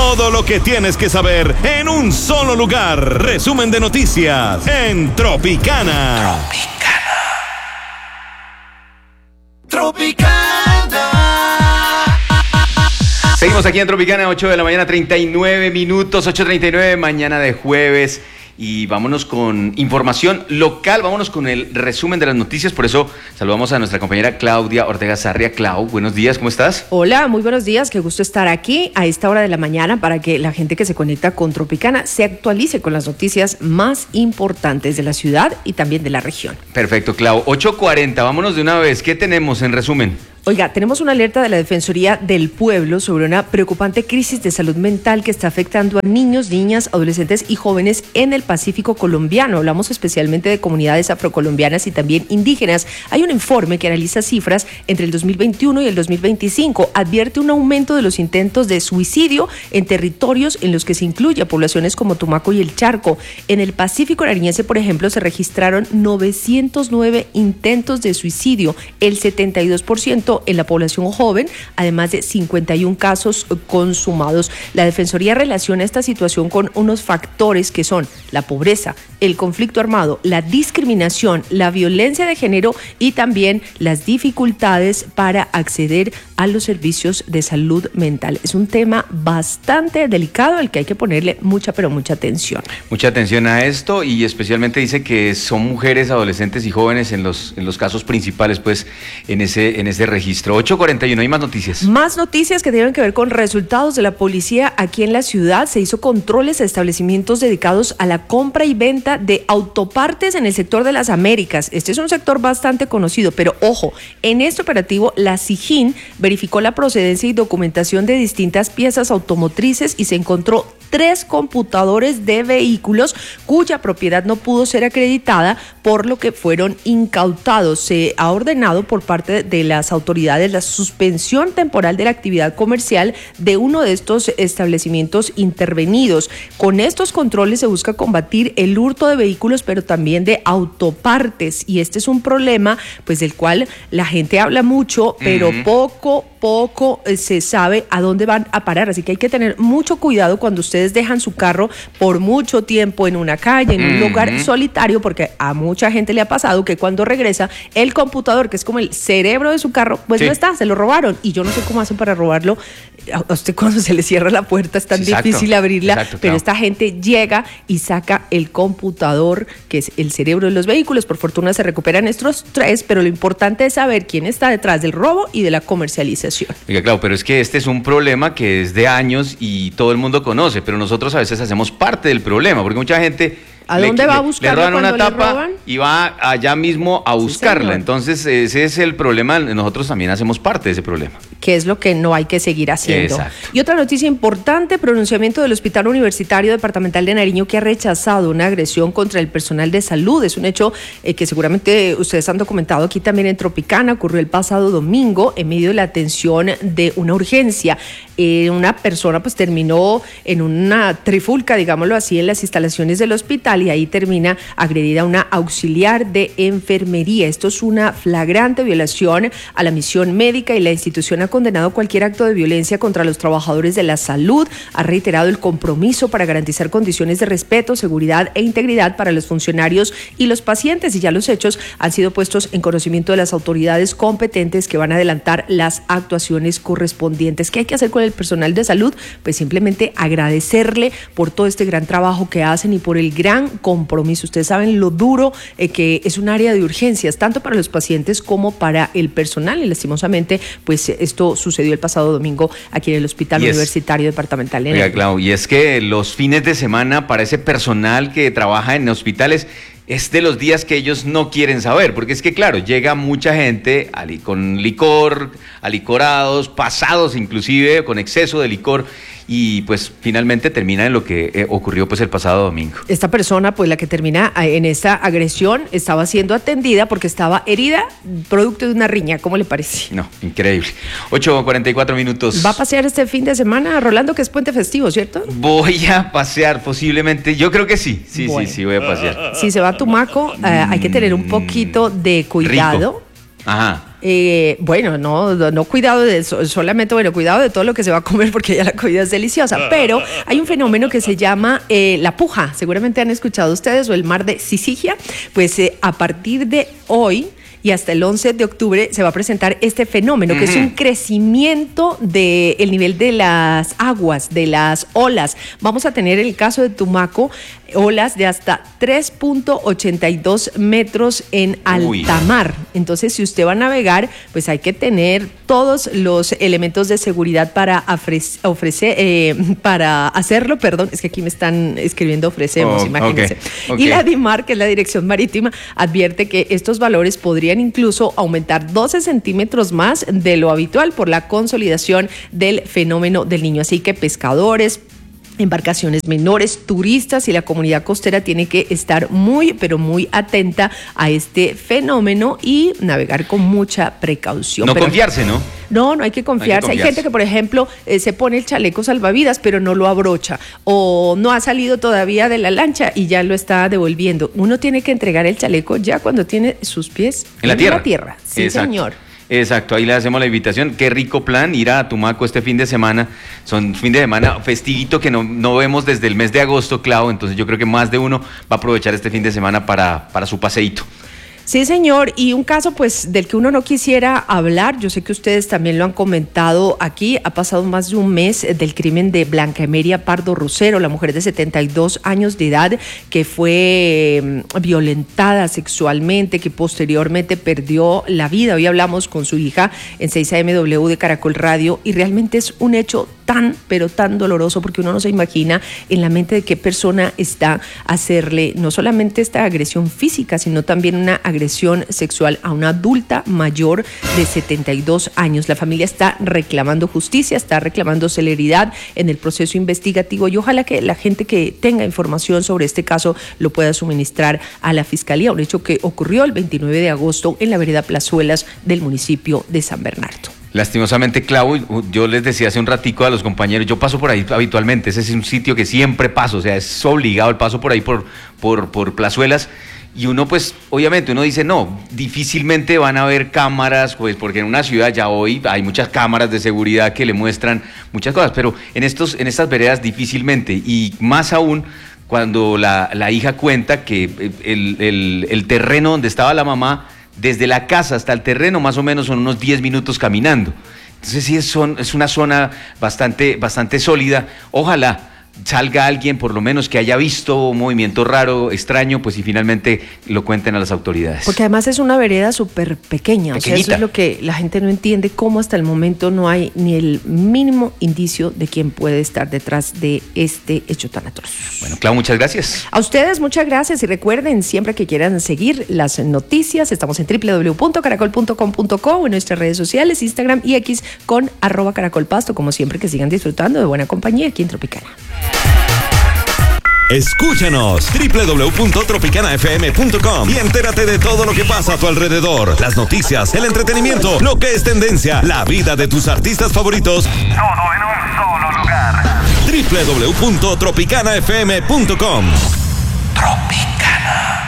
Todo lo que tienes que saber en un solo lugar. Resumen de noticias en Tropicana. Seguimos aquí en Tropicana, 8 de la mañana, 39 minutos, 8:39, mañana de jueves. Y vámonos con información local, vámonos con el resumen de las noticias. Por eso saludamos a nuestra compañera Claudia Ortega Sarria. Clau, buenos días, ¿cómo estás? Hola, muy buenos días, qué gusto estar aquí a esta hora de la mañana para que la gente que se conecta con Tropicana se actualice con las noticias más importantes de la ciudad y también de la región. Perfecto, Clau, 8:40, vámonos de una vez. ¿Qué tenemos en resumen? Oiga, tenemos una alerta de la Defensoría del Pueblo sobre una preocupante crisis de salud mental que está afectando a niños, niñas, adolescentes y jóvenes en el Pacífico colombiano. Hablamos especialmente de comunidades afrocolombianas y también indígenas. Hay un informe que analiza cifras entre el 2021 y el 2025. Advierte un aumento de los intentos de suicidio en territorios en los que se incluye a poblaciones como Tumaco y el Charco. En el Pacífico nariñense, por ejemplo, se registraron 909 intentos de suicidio, el 72% en la población joven, además de 51 casos consumados. La Defensoría relaciona esta situación con unos factores que son la pobreza, el conflicto armado, la discriminación, la violencia de género y también las dificultades para acceder a los servicios de salud mental. Es un tema bastante delicado al que hay que ponerle mucha, pero mucha atención. Mucha atención a esto, y especialmente dice que son mujeres, adolescentes y jóvenes en los casos principales, pues, en ese registro. 8:41, hay más noticias. Más noticias que tienen que ver con resultados de la policía aquí en la ciudad. Se hizo controles a establecimientos dedicados a la compra y venta de autopartes en el sector de las Américas. Este es un sector bastante conocido, pero ojo, en este operativo la SIJIN verificó la procedencia y documentación de distintas piezas automotrices y se encontró 3 computadores de vehículos cuya propiedad no pudo ser acreditada, por lo que fueron incautados. Se ha ordenado por parte de las autoridades la suspensión temporal de la actividad comercial de uno de estos establecimientos intervenidos. Con estos controles se busca combatir el hurto de vehículos, pero también de autopartes, y este es un problema pues del cual la gente habla mucho, pero poco se sabe a dónde van a parar, así que hay que tener mucho cuidado cuando ustedes dejan su carro por mucho tiempo en una calle, en un lugar solitario, porque a mucha gente le ha pasado que cuando regresa el computador, que es como el cerebro de su carro, pues no está, se lo robaron, y yo no sé cómo hacen para robarlo. A usted cuando se le cierra la puerta es tan difícil abrirla, pero esta gente llega y saca el computador, que es el cerebro de los vehículos. Por fortuna se recuperan estos 3, pero lo importante es saber quién está detrás del robo y de la comercialización. Oiga, claro, pero es que este es un problema que es de años y todo el mundo conoce, pero nosotros a veces hacemos parte del problema, porque mucha gente ¿a dónde va a buscarla? Le roban una tapa roban? Y va allá mismo a buscarla. Sí, entonces ese es el problema. Nosotros también hacemos parte de ese problema. Que es lo que no hay que seguir haciendo. Exacto. Y otra noticia importante, pronunciamiento del Hospital Universitario Departamental de Nariño, que ha rechazado una agresión contra el personal de salud. Es un hecho que seguramente ustedes han documentado aquí también en Tropicana. Ocurrió el pasado domingo en medio de la atención de una urgencia. Una persona pues terminó en una trifulca, digámoslo así, en las instalaciones del hospital, y ahí termina agredida una auxiliar de enfermería. Esto es una flagrante violación a la misión médica, y la institución ha condenado cualquier acto de violencia contra los trabajadores de la salud. Ha reiterado el compromiso para garantizar condiciones de respeto, seguridad e integridad para los funcionarios y los pacientes, y ya los hechos han sido puestos en conocimiento de las autoridades competentes, que van a adelantar las actuaciones correspondientes. ¿Qué hay que hacer con el personal de salud? Pues simplemente agradecerle por todo este gran trabajo que hacen y por el gran compromiso. Ustedes saben lo duro que es un área de urgencias, tanto para los pacientes como para el personal, y lastimosamente pues esto sucedió el pasado domingo aquí en el Hospital Universitario Departamental de Nariño. Claro, y es que los fines de semana para ese personal que trabaja en hospitales es de los días que ellos no quieren saber, porque es que claro, llega mucha gente con licor, alicorados, pasados inclusive, con exceso de licor, y pues finalmente termina en lo que ocurrió pues el pasado domingo. Esta persona, pues la que termina en esta agresión, estaba siendo atendida porque estaba herida producto de una riña. ¿Cómo le parece? No, increíble. 8:44 minutos. ¿Va a pasear este fin de semana, Rolando, que es puente festivo, cierto? Voy a pasear posiblemente, yo creo que sí, bueno. sí, voy a pasear. Si se va a Tumaco, hay que tener un poquito de cuidado. Rico. Ajá. Bueno, no cuidado de eso, solamente, bueno, cuidado de todo lo que se va a comer porque ya la comida es deliciosa, pero hay un fenómeno que se llama la puja, seguramente han escuchado ustedes, o el mar de Sisigia, pues a partir de hoy y hasta el 11 de octubre se va a presentar este fenómeno, que es un crecimiento del nivel de las aguas, de las olas. Vamos a tener en el caso de Tumaco olas de hasta 3.82 metros en alta mar. Entonces, si usted va a navegar, pues hay que tener todos los elementos de seguridad para para hacerlo, perdón, es que aquí me están escribiendo ofrecemos, imagínense. Okay. Y la DIMAR, que es la Dirección Marítima, advierte que estos valores podrían incluso aumentar 12 centímetros más de lo habitual por la consolidación del fenómeno del Niño. Así que pescadores, embarcaciones menores, turistas y la comunidad costera tiene que estar muy, pero muy atenta a este fenómeno y navegar con mucha precaución. No confiarse, ¿no? No hay que confiarse. Hay gente que, por ejemplo, se pone el chaleco salvavidas, pero no lo abrocha, o no ha salido todavía de la lancha y ya lo está devolviendo. Uno tiene que entregar el chaleco ya cuando tiene sus pies en la tierra. Sí, exacto. Señor. Exacto, ahí le hacemos la invitación. Qué rico plan ir a Tumaco este fin de semana. Son fin de semana festivito que no vemos desde el mes de agosto, Clau. Entonces yo creo que más de uno va a aprovechar este fin de semana para su paseíto. Sí, señor, y un caso pues del que uno no quisiera hablar, yo sé que ustedes también lo han comentado aquí, ha pasado más de un mes del crimen de Blanca Emeria Pardo Rosero, la mujer de 72 años de edad que fue violentada sexualmente, que posteriormente perdió la vida. Hoy hablamos con su hija en 6AMW de Caracol Radio y realmente es un hecho tan, pero tan doloroso, porque uno no se imagina en la mente de qué persona está hacerle no solamente esta agresión física, sino también una agresión sexual a una adulta mayor de 72 años. La familia está reclamando justicia, está reclamando celeridad en el proceso investigativo y ojalá que la gente que tenga información sobre este caso lo pueda suministrar a la Fiscalía, un hecho que ocurrió el 29 de agosto en la vereda Plazuelas del municipio de San Bernardo. Lastimosamente, Clau, yo les decía hace un ratico a los compañeros, yo paso por ahí habitualmente, ese es un sitio que siempre paso, o sea, es obligado el paso por ahí por Plazuelas, y uno pues, obviamente, uno dice, no, difícilmente van a haber cámaras, pues porque en una ciudad ya hoy hay muchas cámaras de seguridad que le muestran muchas cosas, pero en estas veredas difícilmente, y más aún cuando la hija cuenta que el terreno donde estaba la mamá, desde la casa hasta el terreno más o menos son unos 10 minutos caminando. Entonces sí es una zona bastante sólida. Ojalá salga alguien por lo menos que haya visto un movimiento raro, extraño, pues y finalmente lo cuenten a las autoridades. Porque además es una vereda súper pequeña, o sea, eso es lo que la gente no entiende, cómo hasta el momento no hay ni el mínimo indicio de quién puede estar detrás de este hecho tan atroz. Bueno, Clau, muchas gracias. A ustedes muchas gracias y recuerden, siempre que quieran seguir las noticias, estamos en www.caracol.com.co o en nuestras redes sociales, Instagram y X con @caracolpasto, como siempre, que sigan disfrutando de buena compañía aquí en Tropicana. Escúchanos www.tropicanafm.com y entérate de todo lo que pasa a tu alrededor, las noticias, el entretenimiento, lo que es tendencia, la vida de tus artistas favoritos, todo en un solo lugar. www.tropicanafm.com.